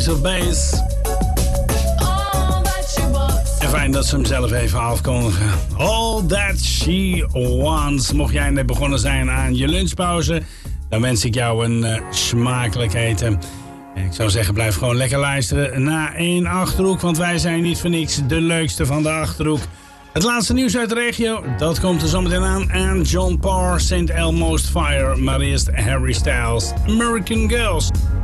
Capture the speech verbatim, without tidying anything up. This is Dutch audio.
Bass. En fijn dat ze hem zelf even afkondigen. All That She Wants. Mocht jij net begonnen zijn aan je lunchpauze, dan wens ik jou een uh, smakelijk eten. En ik zou zeggen, blijf gewoon lekker luisteren naar één Achterhoek, want wij zijn niet voor niks de leukste van de Achterhoek. Het laatste nieuws uit de regio, dat komt er zometeen aan. En John Parr, Saint Elmo's Fire, maar eerst Harry Styles, American Girls.